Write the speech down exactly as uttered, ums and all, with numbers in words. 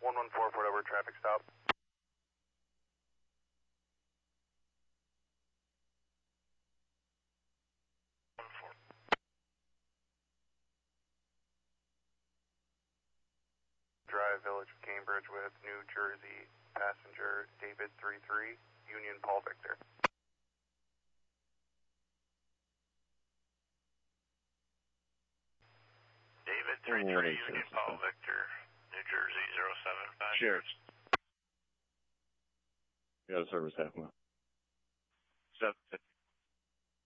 one one four, Fort Edward, traffic stop. Drive, Village of Cambridge with New Jersey passenger David three three, Union Paul Victor. David three three, Union Paul Victor, New Jersey zero seven five. Cheers. You got a service half mile. seven fifty.